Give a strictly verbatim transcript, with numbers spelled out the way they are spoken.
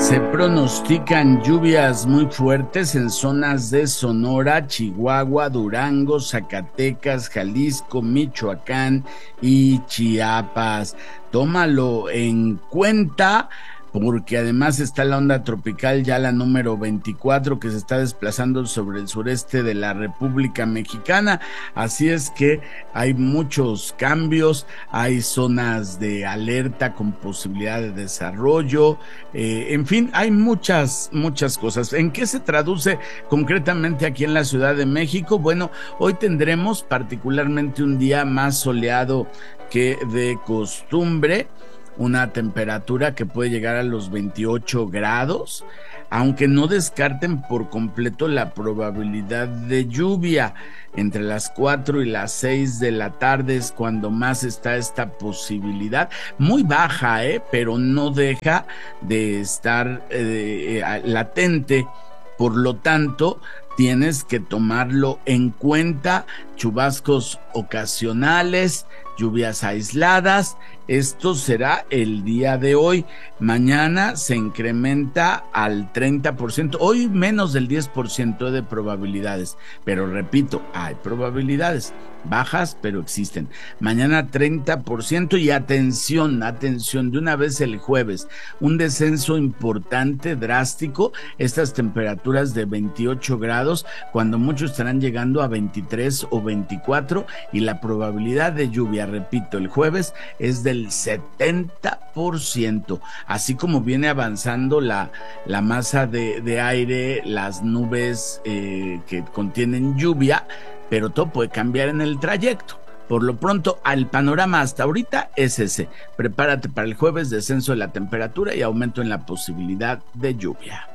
Se pronostican lluvias muy fuertes en zonas de Sonora, Chihuahua, Durango, Zacatecas, Jalisco, Michoacán y Chiapas. Tómalo en cuenta, porque además está la onda tropical, ya la número veinticuatro, que se está desplazando sobre el sureste de la República Mexicana. Así es que hay muchos cambios, hay zonas de alerta con posibilidad de desarrollo, eh, en fin, hay muchas, muchas cosas. ¿En qué se traduce concretamente aquí en la Ciudad de México? Bueno, hoy tendremos particularmente un día más soleado que de costumbre, una temperatura que puede llegar a los veintiocho grados, aunque no descarten por completo la probabilidad de lluvia. Entre las cuatro y las seis de la tarde es cuando más está esta posibilidad, muy baja, ¿eh? Pero no deja de estar eh, eh, latente. Por lo tanto, tienes que tomarlo en cuenta. Chubascos ocasionales, lluvias aisladas. Esto será el día de hoy. Mañana se incrementa al treinta por ciento. Hoy menos del diez por ciento de probabilidades. Pero repito, hay probabilidades bajas, pero existen. Mañana treinta por ciento y atención, atención, de una vez el jueves. Un descenso importante, drástico. Estas temperaturas de veintiocho grados, cuando muchos estarán llegando a veintitrés o veinticuatro, y la probabilidad de lluvia, repito, el jueves es del setenta por ciento, así como viene avanzando la, la masa de, de aire, las nubes eh, que contienen lluvia, pero todo puede cambiar en el trayecto. Por lo pronto, el panorama hasta ahorita es ese. Prepárate para el jueves, descenso de la temperatura y aumento en la posibilidad de lluvia.